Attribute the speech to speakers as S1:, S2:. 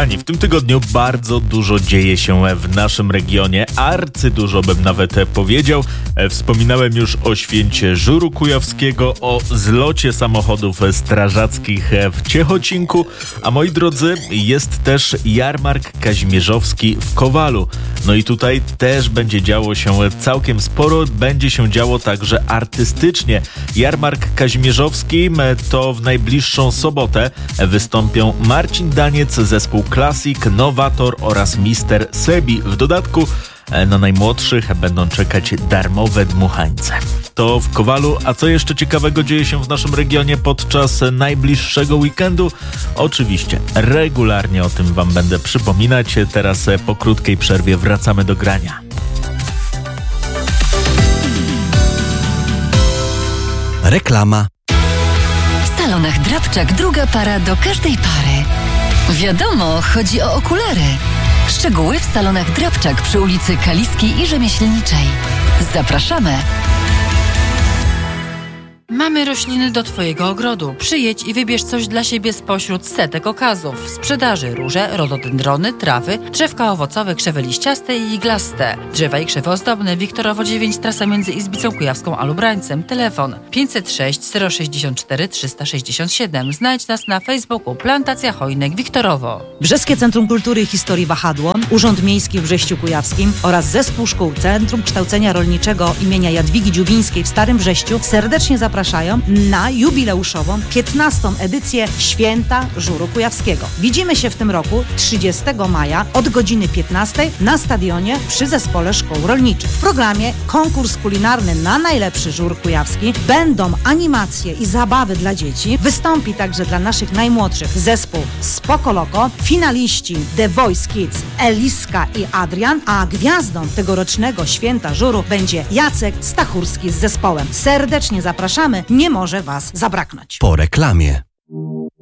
S1: Kochani, w tym tygodniu bardzo dużo dzieje się w naszym regionie, arcydużo bym nawet powiedział. Wspominałem już o święcie Żuru Kujawskiego, o zlocie samochodów strażackich w Ciechocinku, a moi drodzy, jest też jarmark kazimierzowski w Kowalu. No i tutaj też będzie działo się całkiem sporo, będzie się działo także artystycznie. Jarmark kazimierzowski to w najbliższą sobotę wystąpią Marcin Daniec, zespół Classic, Nowator oraz Mister Sebi. W dodatku na najmłodszych będą czekać darmowe dmuchańce. To w Kowalu, a co jeszcze ciekawego dzieje się w naszym regionie podczas najbliższego weekendu? Oczywiście regularnie o tym wam będę przypominać. Teraz po krótkiej przerwie wracamy do grania.
S2: Reklama.
S3: W salonach Drabczak druga para do każdej pary. Wiadomo, chodzi o okulary. Szczegóły w salonach Drabczak przy ulicy Kaliskiej i Rzemieślniczej. Zapraszamy!
S4: Mamy rośliny do Twojego ogrodu. Przyjedź i wybierz coś dla siebie spośród setek okazów. W sprzedaży róże, rododendrony, trawy, drzewka owocowe, krzewy liściaste i iglaste. Drzewa i krzewy ozdobne. Wiktorowo 9, trasa między Izbicą Kujawską a Lubrańcem. Telefon 506 064 367. Znajdź nas na Facebooku Plantacja Hojnek Wiktorowo.
S5: Brzeskie Centrum Kultury i Historii Wahadło, Urząd Miejski w Brześciu Kujawskim oraz Zespół Szkół Centrum Kształcenia Rolniczego imienia Jadwigi Dziubińskiej w Starym Brześciu serdecznie zapraszają na jubileuszową 15. edycję Święta Żuru Kujawskiego. Widzimy się w tym roku 30 maja od godziny 15 na stadionie przy Zespole Szkół Rolniczych. W programie konkurs kulinarny na najlepszy żur kujawski, będą animacje i zabawy dla dzieci, wystąpi także dla naszych najmłodszych zespół Spoko Loco, finaliści The Voice Kids Eliska i Adrian, a gwiazdą tegorocznego Święta Żuru będzie Jacek Stachurski z zespołem. Serdecznie zapraszamy, nie może Was zabraknąć.
S2: Po reklamie.